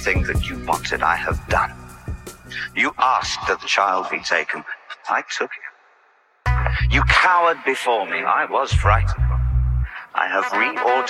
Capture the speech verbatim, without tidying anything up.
everything that you wanted, I have done. You asked that the child be taken. I took him. You cowered before me. I was frightened. I have reordered